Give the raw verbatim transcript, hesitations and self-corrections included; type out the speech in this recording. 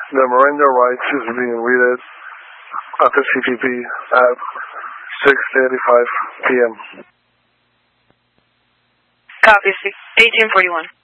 The Miranda rights is being read at the C P P at six thirty-five p m Copy, eighteen forty-one.